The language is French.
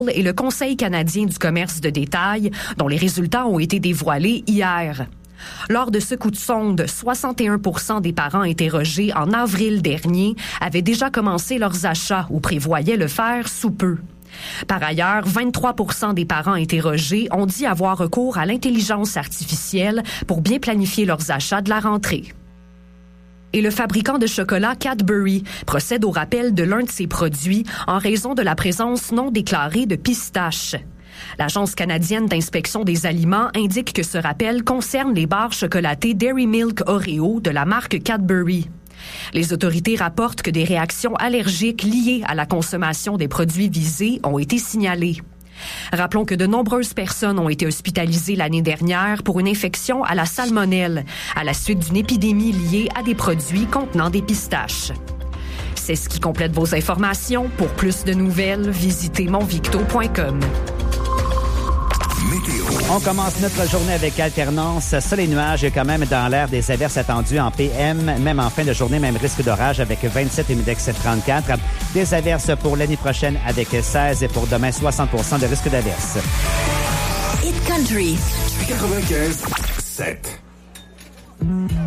et le Conseil canadien du commerce de détail, dont les résultats ont été dévoilés hier. Lors de ce coup de sonde, 61% des parents interrogés en avril dernier avaient déjà commencé leurs achats ou prévoyaient le faire sous peu. Par ailleurs, 23% des parents interrogés ont dit avoir recours à l'intelligence artificielle pour bien planifier leurs achats de la rentrée. Et le fabricant de chocolat Cadbury procède au rappel de l'un de ses produits en raison de la présence non déclarée de pistaches. L'Agence canadienne d'inspection des aliments indique que ce rappel concerne les barres chocolatées Dairy Milk Oreo de la marque Cadbury. Les autorités rapportent que des réactions allergiques liées à la consommation des produits visés ont été signalées. Rappelons que de nombreuses personnes ont été hospitalisées l'année dernière pour une infection à la salmonelle, à la suite d'une épidémie liée à des produits contenant des pistaches. C'est ce qui complète vos informations. Pour plus de nouvelles, visitez monvicto.com. Météo. On commence notre journée avec alternance. Sol et nuages, quand même dans l'air des averses attendues en PM, même en fin de journée, même risque d'orage avec 27 et Midex 34. Des averses pour l'année prochaine avec 16 et pour demain 60% de risque d'averse. Hit Country 95.7.